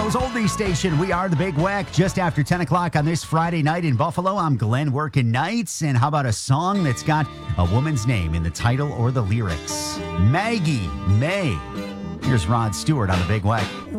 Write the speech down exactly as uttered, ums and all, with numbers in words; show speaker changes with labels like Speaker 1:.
Speaker 1: Buffalo's oldie station. We are the Big Wack, just after ten o'clock on this Friday night in Buffalo. I'm Glenn working nights. And how about a song that's got a woman's name in the title or the lyrics? Maggie May. Here's Rod Stewart on the Big Wack.